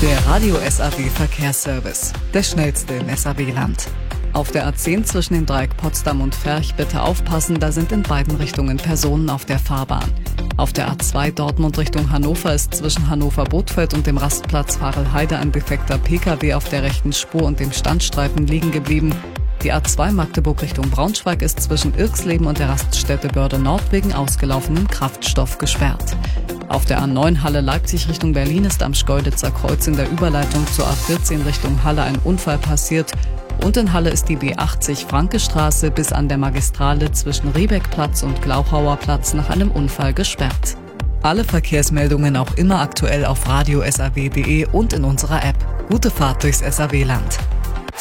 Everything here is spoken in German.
Der Radio SAW Verkehrsservice, der schnellste im SAW-Land. Auf der A10 zwischen dem Dreieck Potsdam und Ferch bitte aufpassen, da sind in beiden Richtungen Personen auf der Fahrbahn. Auf der A2 Dortmund Richtung Hannover ist zwischen Hannover-Bothfeld und dem Rastplatz Harelheide ein defekter Pkw auf der rechten Spur und dem Standstreifen liegen geblieben. Die A2 Magdeburg Richtung Braunschweig ist zwischen Irxleben und der Raststätte Börde Nord wegen ausgelaufenem Kraftstoff gesperrt. Auf der A9 Halle Leipzig Richtung Berlin ist am Schkeuditzer Kreuz in der Überleitung zur A14 Richtung Halle ein Unfall passiert. Und in Halle ist die B80 Frankestraße bis an der Magistrale zwischen Riebeckplatz und Glauchauer Platz nach einem Unfall gesperrt. Alle Verkehrsmeldungen auch immer aktuell auf radiosaw.de und in unserer App. Gute Fahrt durchs SAW-Land.